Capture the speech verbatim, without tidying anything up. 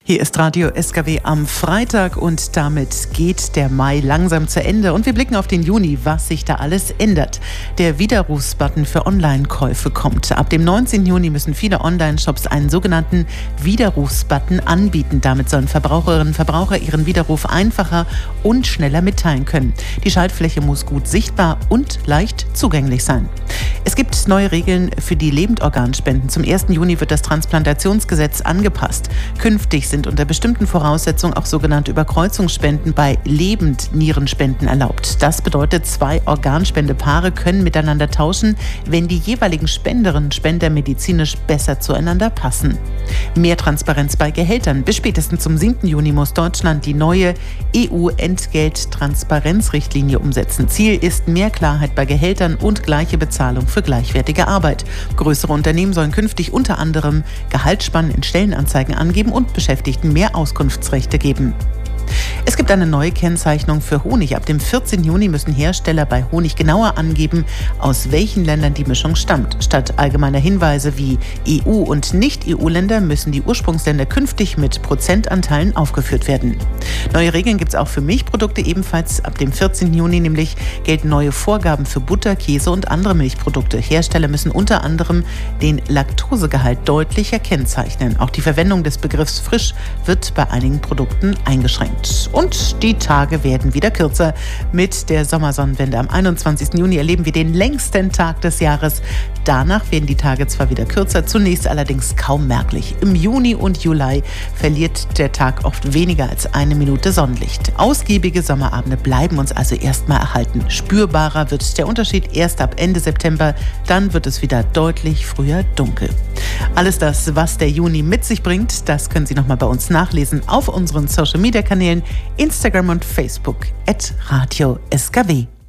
Hier ist Radio S K W am Freitag und damit geht der Mai langsam zu Ende und wir blicken auf den Juni, was sich da alles ändert. Der Widerrufsbutton für Online-Käufe kommt. Ab dem neunzehnten Juni müssen viele Online-Shops einen sogenannten Widerrufsbutton anbieten. Damit sollen Verbraucherinnen und Verbraucher ihren Widerruf einfacher und schneller mitteilen können. Die Schaltfläche muss gut sichtbar und leicht zugänglich sein. Es gibt neue Regeln für die Lebendorganspenden. Zum ersten Juni wird das Transplantationsgesetz angepasst. Künftig sind unter bestimmten Voraussetzungen auch sogenannte Überkreuzungsspenden bei Lebendnierenspenden erlaubt. Das bedeutet, zwei Organspendepaare können miteinander tauschen, wenn die jeweiligen Spenderinnen und Spender medizinisch besser zueinander passen. Mehr Transparenz bei Gehältern. Bis spätestens zum siebten Juni muss Deutschland die neue E U-Entgelttransparenzrichtlinie umsetzen. Ziel ist mehr Klarheit bei Gehältern und gleiche Bezahlung für gleichwertige Arbeit. Größere Unternehmen sollen künftig unter anderem Gehaltsspannen in Stellenanzeigen angeben und Beschäftigten mehr Auskunftsrechte geben. Es gibt eine neue Kennzeichnung für Honig. Ab dem vierzehnten Juni müssen Hersteller bei Honig genauer angeben, aus welchen Ländern die Mischung stammt. Statt allgemeiner Hinweise wie E U- und Nicht-E U-Länder müssen die Ursprungsländer künftig mit Prozentanteilen aufgeführt werden. Neue Regeln gibt es auch für Milchprodukte ebenfalls ab dem vierzehnten Juni, nämlich gelten neue Vorgaben für Butter, Käse und andere Milchprodukte. Hersteller müssen unter anderem den Laktosegehalt deutlicher kennzeichnen. Auch die Verwendung des Begriffs frisch wird bei einigen Produkten eingeschränkt. Und die Tage werden wieder kürzer. Mit der Sommersonnenwende am einundzwanzigsten Juni erleben wir den längsten Tag des Jahres. Danach werden die Tage zwar wieder kürzer, zunächst allerdings kaum merklich. Im Juni und Juli verliert der Tag oft weniger als eine Minute Sonnenlicht. Ausgiebige Sommerabende bleiben uns also erstmal erhalten. Spürbarer wird der Unterschied erst ab Ende September. Dann wird es wieder deutlich früher dunkel. Alles das, was der Juni mit sich bringt, das können Sie nochmal bei uns nachlesen auf unseren Social-Media-Kanälen Instagram und Facebook at Radio S K W.